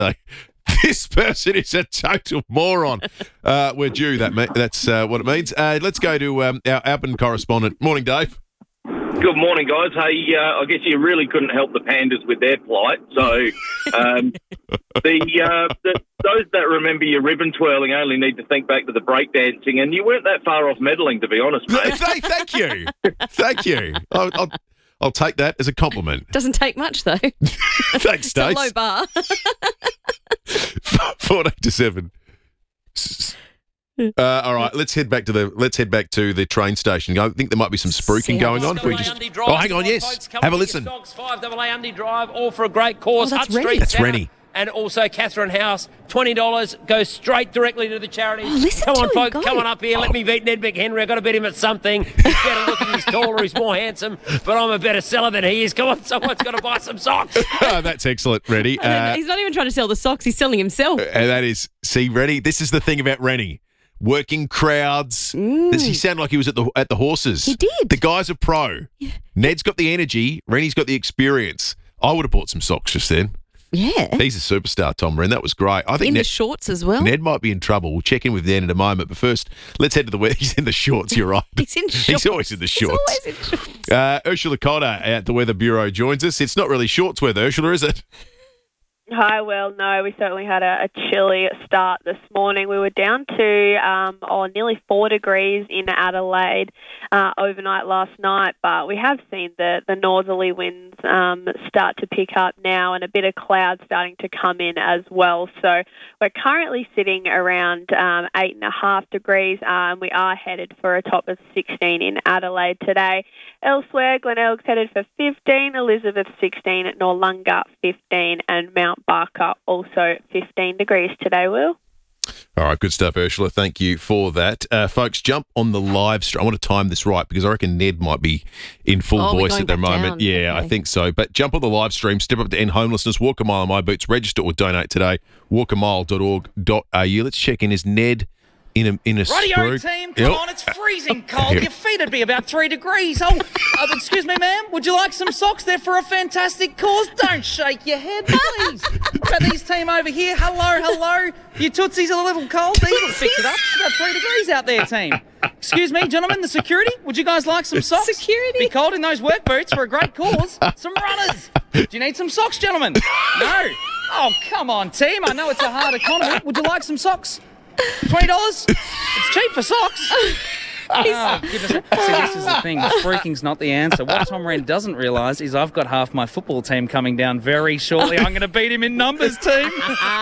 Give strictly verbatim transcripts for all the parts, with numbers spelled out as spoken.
say, this person is a total moron. Uh, we're due, that ma- that's uh, what it means. Uh, let's go to um, our Alban correspondent. Morning, Dave. Good morning, guys. Hey, uh, I guess you really couldn't help the Pandas with their plight. So um, the, uh, the those that remember your ribbon twirling only need to think back to the breakdancing, and you weren't that far off meddling, to be honest, mate. Thank, thank you. Thank you. I'll, I'll, I'll take that as a compliment. Doesn't take much, though. Thanks, It's a Stace. low bar. fourteen to seven. Uh, all right, let's head back to the let's head back to the train station. I think there might be some spruiking going on. If we just oh, hang on, yes, have a listen. Five double A Undy Drive, all for a great cause. Oh, that's Hutt Rennie. Street That's Centre. Rennie. And also Catherine House, twenty dollars goes straight directly to the charity. Oh, listen come to on, him folks, go. come on up here. Let me beat Ned McHenry. I've got to beat him at something. He's better looking, he's taller, he's more handsome, but I'm a better seller than he is. Come on, someone's got to buy some socks. Oh, that's excellent, Rennie. Uh, he's not even trying to sell the socks. He's selling himself. and that is, see, Rennie, this is the thing about Rennie. Working crowds. Does he sound like he was at the at the horses? He did. The guy's a pro. Yeah. Ned's got the energy. Rennie's got the experience. I would have bought some socks just then. Yeah. He's a superstar, Tom Wren. That was great. I think In Ned, the shorts as well. Ned might be in trouble. We'll check in with Ned in a moment. But first, let's head to the weather. He's in the shorts. You're right. He's in shorts. He's always in the shorts. He's always in shorts. Uh, Ursula Cotter at the Weather Bureau joins us. It's not really shorts weather, Ursula, is it? Hi, well, no, we certainly had a, a chilly start this morning. We were down to um, oh, nearly four degrees in Adelaide uh, overnight last night, but we have seen the, the northerly winds um, start to pick up now and a bit of cloud starting to come in as well. So we're currently sitting around um, eight and a half degrees, uh, and we are headed for a top of sixteen in Adelaide today. Elsewhere, Glenelg's headed for fifteen, Elizabeth sixteen, Noarlunga fifteen, and Mount Barker also fifteen degrees today, Will. All right, good stuff, Ursula. Thank you for that. Uh, folks, jump on the live stream. I want to time this right because I reckon Ned might be in full Oh, we're voice going at the back moment. down. Yeah, Okay. I think so. But jump on the live stream, step up to end homelessness, walk a mile in my boots, register or donate today, walk a mile dot org dot a u. Let's check in. Is Ned in a, in a Radio spruik? team, come Yep. on, it's freezing cold. Here. Your feet would be about three degrees. Oh, uh, excuse me, ma'am, would you like some socks? They're for a fantastic cause. Don't shake your head, please. About these team over here. Hello, hello. Your tootsies are a little cold. These will fix it up. It's about three degrees out there, team. Excuse me, gentlemen, the security, would you guys like some socks? Security? Be cold in those work boots for a great cause. Some runners. Do you need some socks, gentlemen? No. Oh, come on, team. I know it's a hard economy. Would you like some socks? twenty dollars? It's cheap for socks. Oh, goodness. See, this is the thing. Spruiking's not the answer. What Tom Wren doesn't realise is I've got half my football team coming down very shortly. I'm going to beat him in numbers, team.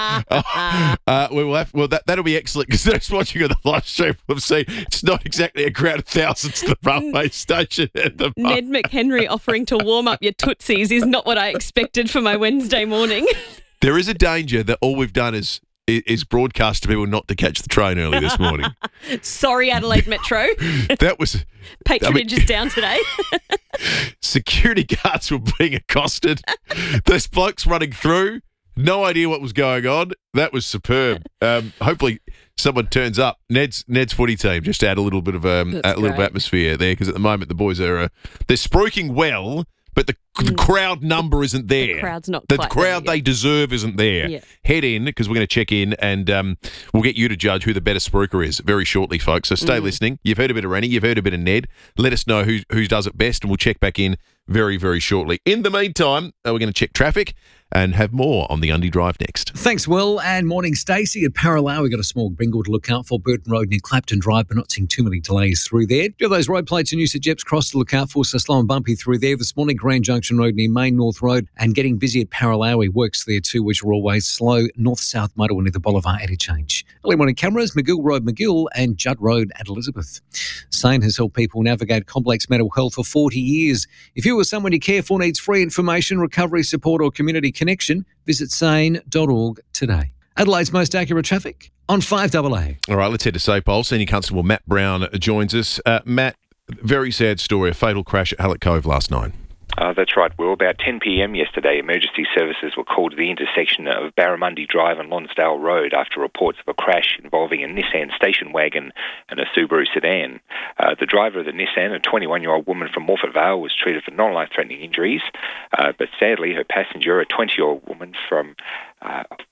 Uh, we will have, well, that, that'll be excellent because those watching on the live stream will have seen it's not exactly a crowd of thousands to the railway station at the Ned moment. McHenry offering to warm up your tootsies is not what I expected for my Wednesday morning. There is a danger that all we've done is is broadcast to people not to catch the train early this morning. Sorry, Adelaide Metro. That was Patronage I mean- is down today. security guards were being accosted. Those blokes running through, no idea what was going on. That was superb. Um, hopefully someone turns up. Ned's Ned's footy team just to add a little bit of um, a That's little bit of great. atmosphere there because at the moment the boys are uh, they're spruiking well, but the, the crowd number isn't there. The crowd's not The quite crowd there they yet. deserve isn't there. Yeah. Head in because we're going to check in and um, we'll get you to judge who the better spruiker is very shortly, folks. So stay listening. You've heard a bit of Rennie. You've heard a bit of Ned. Let us know who who does it best and we'll check back in very, very shortly. In the meantime, uh, we're going to check traffic and have more on the Undy Drive next. Thanks, Will, and morning, Stacey. At Parallel, we've got a small bingle to look out for. Burton Road near Clapton Drive, but not seeing too many delays through there. Do have those road plates in use at Jeps Cross to look out for, so slow and bumpy through there. This morning, Grand Junction Road near Main North Road, and getting busy at Parallel. Works there too, which are always slow. North-south motorway near the Boulevard interchange. Early morning cameras, McGill Road, McGill, and Judd Road at Elizabeth. Sane has helped people navigate complex mental health for forty years. If you or someone you care for needs free information, recovery support, or community connection, visit sane dot org today. Adelaide's most accurate traffic on five double A. All right, let's head to SAPOL. Senior Constable Matt Brown joins us. Uh, Matt, very sad story, a fatal crash at Hallett Cove last night. Uh, that's right, Will. About ten p.m. yesterday, emergency services were called to the intersection of Barramundi Drive and Lonsdale Road after reports of a crash involving a Nissan station wagon and a Subaru sedan. Uh, the driver of the Nissan, a twenty-one-year-old woman from Morphett Vale, was treated for non-life-threatening injuries, uh, but sadly her passenger, a twenty-year-old woman from uh,